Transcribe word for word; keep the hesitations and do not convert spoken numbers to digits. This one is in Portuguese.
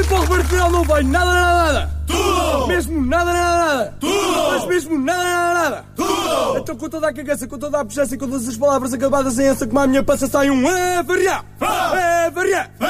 E para o Roberto Leal não vai nada, nada, nada. Tudo! Mesmo nada, nada, nada. Tudo! Mas mesmo nada, nada, nada. Tudo! Então com toda a cagaça, com toda a puxaça e com todas as palavras acabadas em essa, como a minha pança sai um é variar. É variar.